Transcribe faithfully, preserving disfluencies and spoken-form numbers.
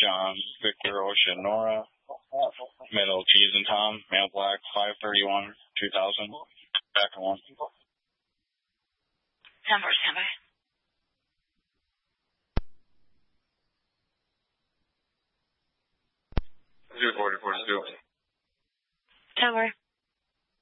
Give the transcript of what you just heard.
John, Victor, Ocean, Nora. Middle, Cheese and Tom, male black, five thirty-one, two thousand. Back to one. ten four, standby. Zero forty, forty-two. Tower.